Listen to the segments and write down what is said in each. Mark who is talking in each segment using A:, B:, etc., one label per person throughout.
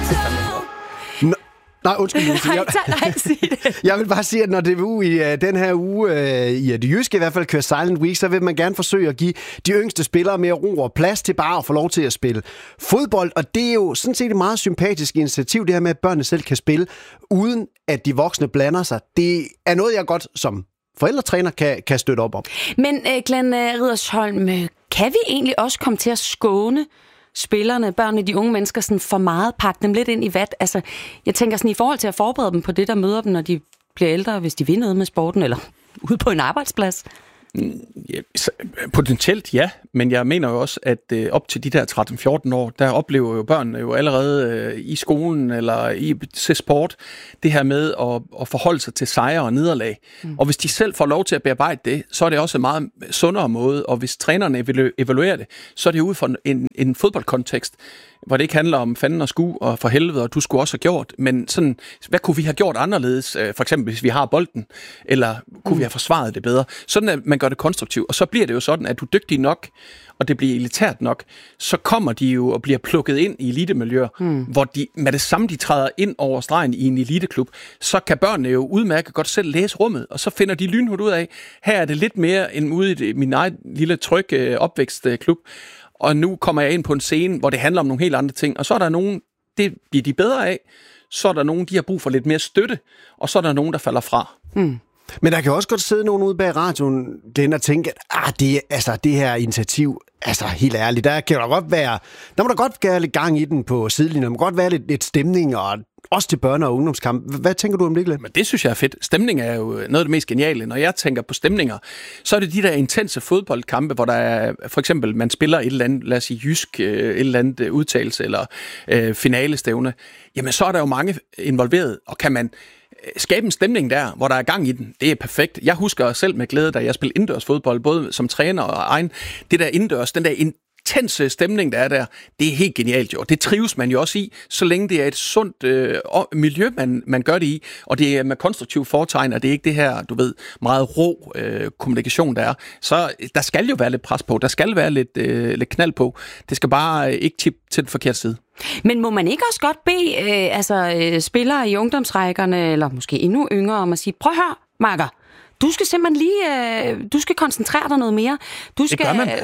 A: Nej, undskyld.
B: Nej, sig det.
A: Jeg vil bare sige, at når DBU i den her uge, i det jyske i hvert fald, kører Silent Week, så vil man gerne forsøge at give de yngste spillere mere ro og plads til bare at få lov til at spille fodbold. Og det er jo sådan set et meget sympatisk initiativ, det her med, at børnene selv kan spille, uden at de voksne blander sig. Det er noget, jeg godt som forældretræner kan støtte op om.
B: Men Glenn Riddersholm, kan vi egentlig også komme til at skåne spillerne, børnene, de unge mennesker, sådan for meget, pakke dem lidt ind i vat? Altså, jeg tænker sådan i forhold til at forberede dem på det, der møder dem, når de bliver ældre, hvis de vil noget med sporten, eller ude på en arbejdsplads.
C: Ja, potentielt ja, men jeg mener jo også, at op til de der 13-14 år, der oplever jo børnene jo allerede i skolen eller i sport, det her med at forholde sig til sejre og nederlag. Og hvis de selv får lov til at bearbejde det, så er det også en meget sundere måde, og hvis trænerne evaluerer det, så er det ud fra en fodboldkontekst, hvor det ikke handler om fanden og sku og for helvede, og du skulle også have gjort, men sådan, hvad kunne vi have gjort anderledes, for eksempel hvis vi har bolden, eller kunne vi have forsvaret det bedre? Sådan at man gør det konstruktivt, og så bliver det jo sådan, at du er dygtig nok, og det bliver elitært nok, så kommer de jo og bliver plukket ind i elitemiljøer, hvor de med det samme, de træder ind over stregen i en eliteklub, så kan børnene jo udmærket godt selv læse rummet, og så finder de lynhurtigt ud af, her er det lidt mere end ude i min egen lille tryg opvækstklub, og nu kommer jeg ind på en scene, hvor det handler om nogle helt andre ting, og så er der nogen, det bliver de bedre af, så er der nogen, de har brug for lidt mere støtte, og så er der nogen, der falder fra.
A: Men der kan også godt sidde nogen ude bag radioen, den og tænke, at det her initiativ, altså helt ærligt, der må der godt være lidt gang i den på sidelinjen, der må godt være lidt stemning, og også til børne- og ungdomskamp. Hvad tænker du om det, Glenn?
C: Men det synes jeg er fedt. Stemning er jo noget af det mest geniale. Når jeg tænker på stemninger, så er det de der intense fodboldkampe, hvor der er, for eksempel, man spiller et eller andet, lad os sige jysk, et eller andet udtalelse, eller finalestævne. Jamen, så er der jo mange involveret, og kan man skabe en stemning der, hvor der er gang i den. Det er perfekt. Jeg husker selv med glæde, da jeg spillede indendørs fodbold, både som træner og egen. Det der indendørs, den der intense stemning, der er der, det er helt genialt jo. Det trives man jo også i, så længe det er et sundt miljø, man gør det i, og det er med konstruktiv foretegn, og det er ikke det her, du ved, meget rå kommunikation, der er. Så der skal jo være lidt pres på, der skal være lidt knald på. Det skal bare ikke tippe til den forkerte side.
B: Men må man ikke også godt bede spillere i ungdomsrækkerne, eller måske endnu yngre, om at sige, prøv at høre, makker, du skal simpelthen lige, du skal koncentrere dig noget mere. Du skal,
C: det gør man.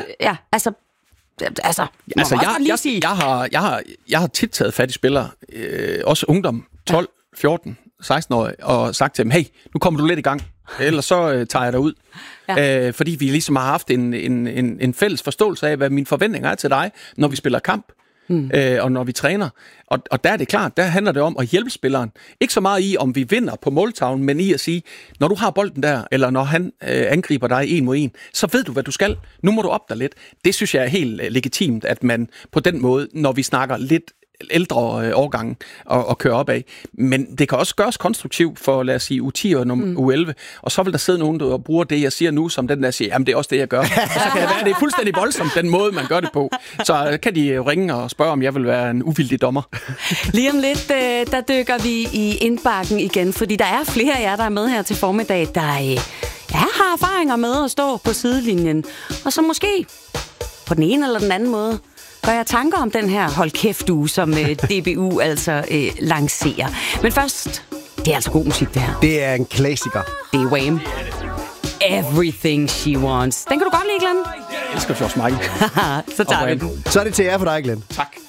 C: Jeg har tit taget fat i spillere, også ungdom, 12, 14, 16-årige, og sagt til dem, hey, nu kommer du lidt i gang, ellers så tager jeg dig ud. Ja. Fordi vi ligesom har haft en fælles forståelse af, hvad mine forventninger er til dig, når vi spiller kamp. Og når vi træner. Og der er det klart, der handler det om at hjælpe spilleren. Ikke så meget i, om vi vinder på måltavlen, men i at sige, når du har bolden der, eller når han angriber dig 1 mod 1, så ved du, hvad du skal. Nu må du op dig lidt. Det synes jeg er helt legitimt, at man på den måde, når vi snakker lidt ældre årgange og køre opad. Men det kan også gøres konstruktivt for, lad os sige, U10 og U11, og så vil der sidde nogen, der bruger det, jeg siger nu, som den der siger, jamen det er også det, jeg gør. Og så kan det være, det er fuldstændig voldsomt, den måde, man gør det på. Så kan de ringe og spørge, om jeg vil være en uvildig dommer.
B: Lige om lidt, der dykker vi i indbakken igen, fordi der er flere af jer, der er med her til formiddag, der har erfaringer med at stå på sidelinjen, og så måske på den ene eller den anden måde gør jeg tanker om den her hold kæft uge, som DBU altså lancerer. Men først, det er altså god musik, det her.
A: Det er en klassiker.
B: Det er Wham! Everything She Wants. Den kan du godt lide, Glenn?
C: Jeg elsker George Michael.
B: Så tager vi den.
A: Så er det til jer for dig, Glenn.
C: Tak.